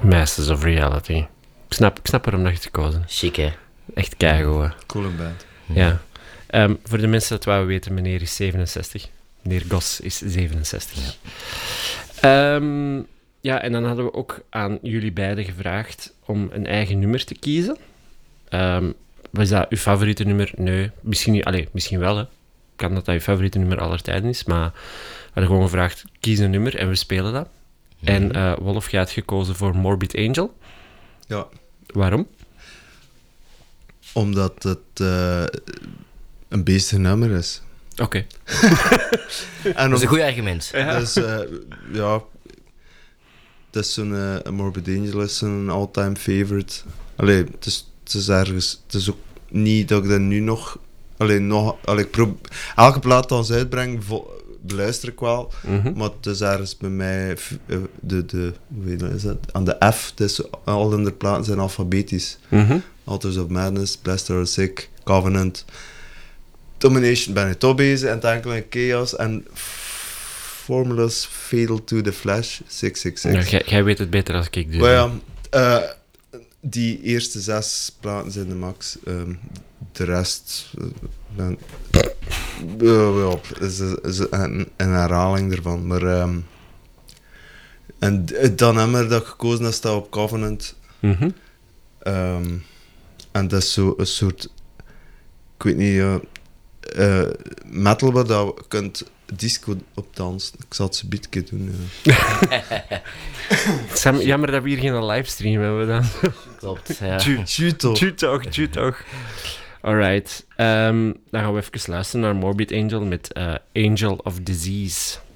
Masters of Reality. Ik snap waarom dat je het gekozen. Chic, hè? Echt keigoed. Coole band. Ja. Voor de mensen dat wou weten, meneer is 67. Meneer Gos is 67. Ja, en dan hadden we ook aan jullie beiden gevraagd om een eigen nummer te kiezen. Was dat uw favoriete nummer? Nee, misschien niet. Allee, misschien wel, hè. Kan dat uw favoriete nummer aller tijden is, maar we hadden gewoon gevraagd, kies een nummer en we spelen dat. En Wolf, jij had gekozen voor Morbid Angel. Ja. Waarom? Omdat het een beestig nummer is. Oké. Dat is een goed argument. Ja. Dus, ja... Het is zo'n Morbid Angel is een all-time favorite. Allee, het is ergens... Het is ook niet dat ik dat nu nog... elke plaat dat ze uitbrengen, beluister ik wel. Mhm. Maar het is ergens bij mij... hoe is dat? Aan de F. Dus al hun platen zijn alfabetisch. Mhm. Authors of Madness, Blessed or Sick, Covenant... Domination ben ik toch bezig. En het enkele Chaos en... Formulas Fatal to the Flash, 666. Ja, jij weet het beter als ik. Dus. Maar ja, die eerste 6 platen zijn de max. De rest... is een herhaling ervan. Maar... en dat nummer dat ik gekozen heb, staat op Covenant. Mhm. En dat is zo een soort... Ik weet niet... metal waar dat je kunt disco op dansen. Ik zal het zo beetje doen. Jammer dat we hier geen livestream hebben dan. Klopt, ja. Tju toch. Alright. Dan gaan we even luisteren naar Morbid Angel met Angel of Disease.